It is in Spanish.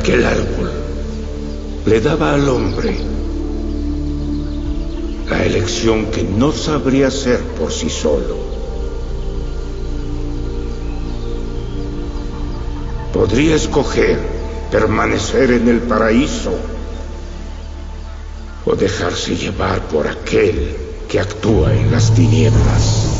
Aquel árbol le daba al hombre la elección que no sabría hacer por sí solo. Podría escoger permanecer en el paraíso o dejarse llevar por aquel que actúa en las tinieblas.